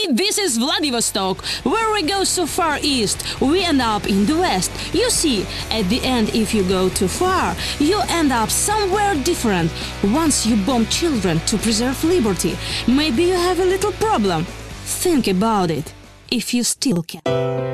this is Vladivostok. Where we go so far east, we end up in the west. You see, at the end, if you go too far, you end up somewhere different. Once you bomb children to preserve liberty, maybe you have a little problem. Think about it, if you still can.